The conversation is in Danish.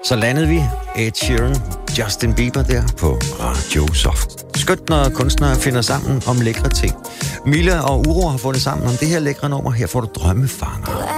Så landede vi Ed Sheeran, Justin Bieber der på Radio Soft. Skønt, når kunstnere finder sammen om lækre ting. Mille og Uro har fundet sammen om det her lækre nummer. Her får du Drømmefanger.